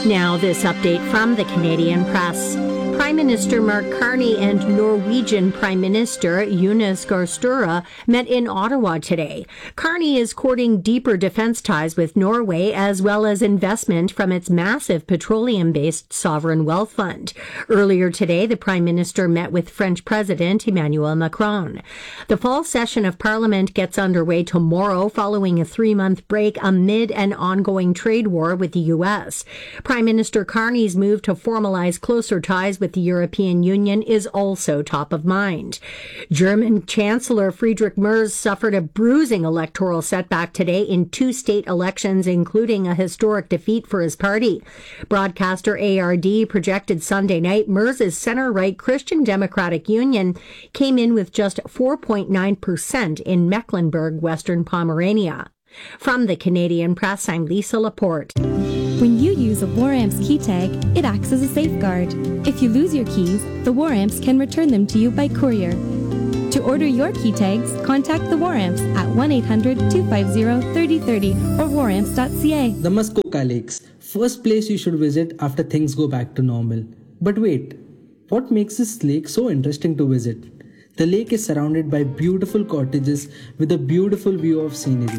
Now, this update from the Canadian Press. Prime Minister Mark Carney and Norwegian Prime Minister Jonas Gahr Støre met in Ottawa today. Carney is courting deeper defense ties with Norway as well as investment from its massive petroleum-based sovereign wealth fund. Earlier today, the Prime Minister met with French President Emmanuel Macron. The fall session of Parliament gets underway tomorrow following a 3-month break amid an ongoing trade war with the U.S. Prime Minister Carney's move to formalize closer ties with the European Union is also top of mind. German Chancellor Friedrich Merz suffered a bruising electoral setback today in 2 state elections, including a historic defeat for his party. Broadcaster ARD projected Sunday night Merz's center-right Christian Democratic Union came in with just 4.9% in Mecklenburg, Western Pomerania. From the Canadian Press, I'm Lisa Laporte. When you use a WarAmps key tag, it acts as a safeguard. If you lose your keys, the WarAmps can return them to you by courier. To order your key tags, contact the WarAmps at 1-800-250-3030 or waramps.ca. The Muskoka Lakes, first place you should visit after things go back to normal. But wait, what makes this lake so interesting to visit? The lake is surrounded by beautiful cottages with a beautiful view of scenery.